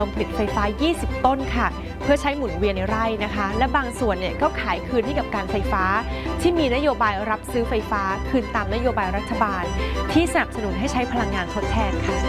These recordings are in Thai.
ผลิตไฟฟ้า 20 ต้นค่ะเพื่อใช้หมุนเวียนในไร่นะคะและบางส่วนเนี่ยก็ขายคืนให้กับการไฟฟ้าที่มีนโยบายรับซื้อไฟฟ้าคืนตามนโยบายรัฐบาลที่สนับสนุนให้ใช้พลังงานทดแทนค่ะ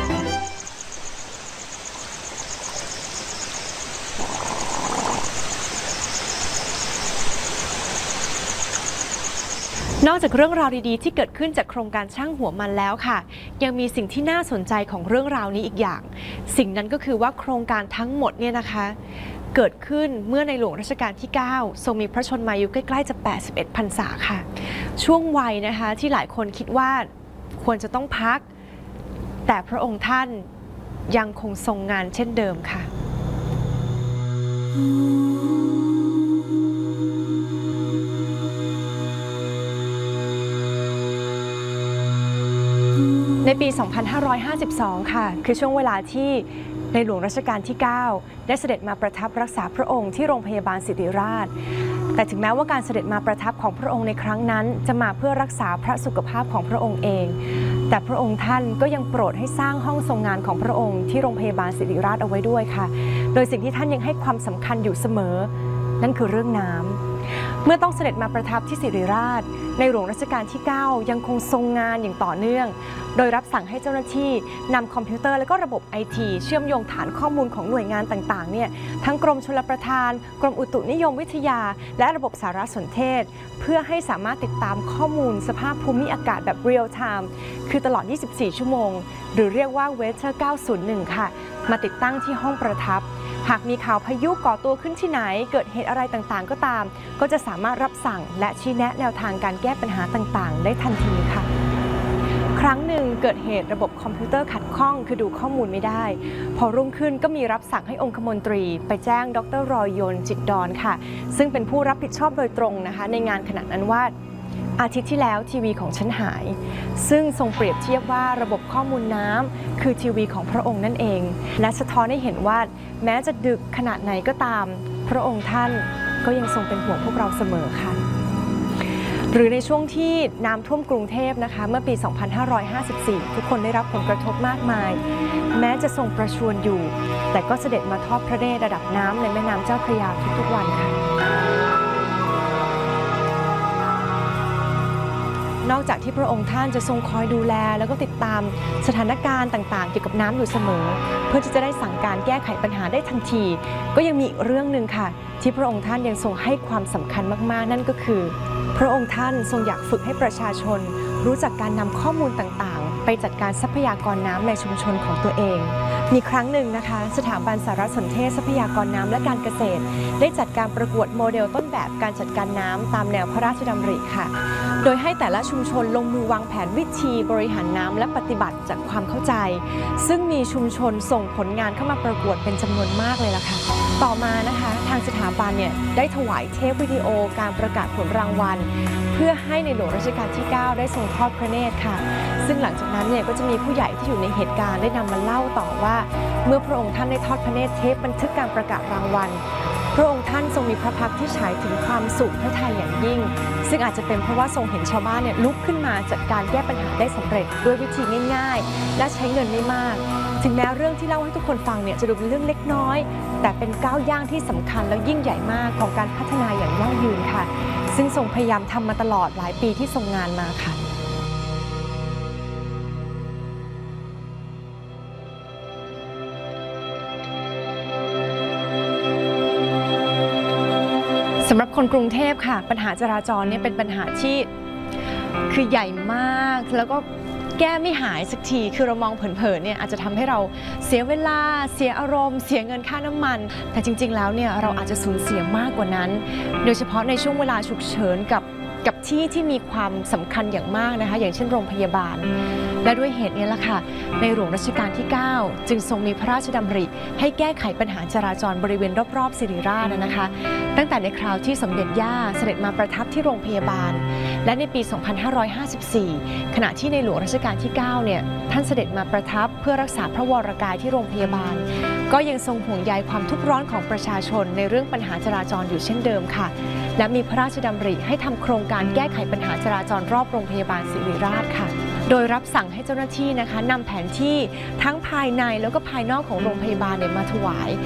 นอกจากเรื่องราวดีๆที่เกิดขึ้นจากโครงการช่างหัวมันแล้วค่ะยังมีสิ่งที่น่าสนใจของเรื่องราวนี้อีกอย่างสิ่งนั้นก็คือว่าโครงการทั้งหมดเนี่ยนะคะเกิดขึ้นเมื่อในหลวงรัชกาลที่ 9 ทรงมีพระชนมายุใกล้ๆจะ81 พรรษาค่ะช่วงวัยนะคะที่หลายคนคิดว่าควรจะต้องพักแต่พระองค์ท่านยังคงทรงงานเช่นเดิมค่ะในปี 2552 ค่ะคือช่วงเวลาที่ในหลวงรัชกาลที่ 9 ได้เสด็จมาประทับรักษาพระองค์ที่โรงพยาบาลศิริราชแต่ถึงแม้ว่าการเสด็จมาประทับของพระองค์ในครั้งนั้นจะมาเพื่อรักษาพระสุขภาพของพระองค์เองแต่พระองค์ท่านก็ยังโปรดให้สร้างห้องทรงงานของพระองค์ที่โรงพยาบาลศิริราชเอาไว้ด้วยค่ะโดยสิ่งที่ท่านยังให้ความสำคัญอยู่เสมอนั่นคือเรื่องน้ำเมื่อต้องเสด็จมาประทับที่ศิริราชในหลวงรัชกาลที่ 9 ยังคงทรงงานอย่างต่อเนื่องโดยรับสั่งให้เจ้าหน้าที่นำคอมพิวเตอร์และก็ระบบ IT เชื่อมโยงฐานข้อมูลของหน่วยงานต่างๆเนี่ยทั้งกรมชลประทานกรมอุตุนิยมวิทยาและระบบสารสนเทศเพื่อให้สามารถติดตามข้อมูลสภาพภูมิอากาศแบบเรียลไทม์คือตลอด 24 ชั่วโมงหรือเรียกว่า Weather 901 ค่ะมาติดตั้งที่ห้องประทับหากมีข่าวพายุก่อตัวขึ้นที่ไหนเกิดเหตุอะไรต่างๆก็ตามก็จะสามารถรับสั่งและชี้แนะแนวทางการแก้ปัญหาต่างๆได้ทันทีค่ะครั้งหนึ่งเกิดเหตุระบบคอมพิวเตอร์ขัดข้องคือดูข้อมูลไม่ได้พอรุ่งขึ้นก็มีรับสั่งให้องคมนตรีไปแจ้งดร.รอยยนต์จิตดอนค่ะซึ่งเป็นผู้รับผิดชอบโดยตรงนะคะในงานขณะนั้นว่าอาทิตย์ที่แล้วทีวีของฉันหายซึ่งทรงเปรียบเทียบว่าระบบข้อมูลน้ำคือทีวีของพระองค์นั่นเองและสะท้อนให้เห็นว่าแม้จะดึกขนาดไหนก็ตามพระองค์ท่านก็ยังทรงเป็นห่วงพวกเราเสมอค่ะหรือในช่วงที่น้ำท่วมกรุงเทพนะคะเมื่อปี 2554 ทุกคนได้รับผลกระทบมากมายแม้จะทรงประชวรอยู่แต่ก็เสด็จมาทอดพระเนตรระดับน้ำในแม่น้ำเจ้าพระยาทุกๆวันค่ะนอกจากที่พระองค์ท่านจะทรงคอยดูแลแล้วก็ติดตามสถานการณ์ต่างๆเกี่ยวกับน้ำอยู่เสมอเพื่อที่จะได้สั่งการแก้ไขปัญหาได้ทันทีก็ยังมีอีกเรื่องหนึ่งค่ะที่พระองค์ท่านยังทรงให้ความสำคัญมากๆนั่นก็คือพระองค์ท่านทรงอยากฝึกให้ประชาชนรู้จักการนำข้อมูลต่างๆไปจัดการทรัพยากรน้ำในชุมชนของตัวเองมีครั้งหนึ่งนะคะสถาบันสารสนเทศทรัพยากรน้ำและการเกษตรได้จัดการประกวดโมเดลต้นแบบการจัดการน้ำตามแนวพระราชดำริค่ะโดยให้แต่ละชุมชนลงมือวางแผนวิธีบริหารน้ำและปฏิบัติจากความเข้าใจซึ่งมีชุมชนส่งผลงานเข้ามาประกวดเป็นจำนวนมากเลยล่ะค่ะต่อมานะคะทางสถาบันเนี่ยได้ถวายเทปวิดีโอการประกาศผลรางวัลเพื่อให้ในหลวงรัชกาลที่ 9 ได้ทรงทอดพระเนตรค่ะซึ่งหลังจากนั้นเนี่ยก็จะมีผู้ใหญ่ที่อยู่ในเหตุการณ์ได้นำมาเล่าต่อว่าเมื่อพระองค์ท่านได้ทอดพระเนตรเทปบันทึกการประกาศรางวัลพระองค์ท่านทรงมีพระพักตร์ที่ฉายถึงความสุขพระทัยอย่างยิ่งซึ่งอาจจะเป็นเพราะว่าทรงเห็นชาวบ้านเนี่ยลุกขึ้นมาจัดการแก้ปัญหาได้สำเร็จด้วยวิธีง่ายๆและใช้เงินไม่มากถึงแม้เรื่องที่เล่าให้ทุกคนฟังเนี่ยจะดูเป็นเรื่องเล็กน้อยแต่เป็นก้าวย่างที่สำคัญและยิ่งใหญ่มากของการพัฒนาอย่างยั่งยืนค่ะซึ่งทรงพยายามทำมาตลอดหลายปีที่ทรงงานมาค่ะสำหรับคนกรุงเทพค่ะปัญหาจราจรเนี่ยเป็นปัญหาที่คือใหญ่มากแล้วก็แก้ไม่หายสักทีคือเรามองเผินๆเนี่ยอาจจะทำให้เราเสียเวลาเสียอารมณ์เสียเงินค่าน้ำมันแต่จริงๆแล้วเนี่ยเราอาจจะสูญเสียมากกว่านั้นโดยเฉพาะในช่วงเวลาฉุกเฉินกับที่มีความสำคัญอย่างมากนะคะอย่างเช่นโรงพยาบาลและด้วยเหตุนี้ล่ะค่ะในหลวงรัชกาลที่ 9 จึงทรงมีพระราชดำริให้แก้ไขปัญหาจราจรบริเวณรอบๆศิริราชนะคะตั้งแต่ในคราวที่สมเด็จย่าเสด็จมาประทับที่โรงพยาบาลและในปี 2554 ขณะที่ในหลวงรัชกาลที่ 9 เนี่ยท่านเสด็จมาประทับเพื่อรักษาพระวรกายที่โรงพยาบาลก็ยังทรงห่วงใยความทุกข์ร้อนของประชาชนในเรื่องปัญหาจราจรอยู่เช่นเดิมค่ะและมีพระราชดำริให้ทำโครงการแก้ไขปัญหาจราจรรอบโรงพยาบาลศิริราชค่ะโดยรับสั่งให้เจ้าหน้าที่นะคะนำแผนที่ทั้งภายในแล้วก็ภายนอกของโรงพยาบาลมาถวาย